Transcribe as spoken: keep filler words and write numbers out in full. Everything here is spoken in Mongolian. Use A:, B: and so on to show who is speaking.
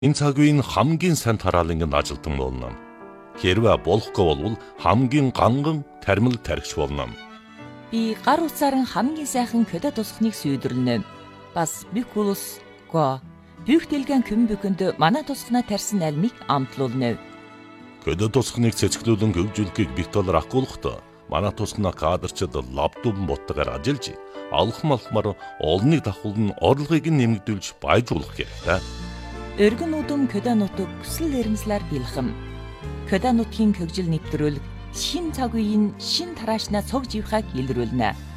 A: Энэ цаг үеийн хамгийн сайн тараалангийн ажилтан болно. Хэрвээ болохгүй бол хамгийн ганган тармил тархич болно.
B: Би гар утсаар хамгийн сайхан көдө тусахныг сүйдэрлэнэ. Бас бикулус го бүгдэлгэн күм бүхэнд манай тусахнаа тарьсан альмыг амтлуулна.
A: Көдө тусахныг цэцгэлүүлэн хөгжүүлэхийг бит толор ахгуулахдаа манай тусахнаа кадрчид лаптопн боттогоор ажиллаж алхам алхмаар олныг давхуулн орлогыг нэмэгдүүлж баяжуулах хэрэгтэй.
B: Өргөн удам көдө нутаг хүсэл эрмслэр бэлхэм. Көдө нутгийн хөгжил нэвтрүүлэг шин цаг үеийн шин тараашнаа цог живхаг илрүүлнэ.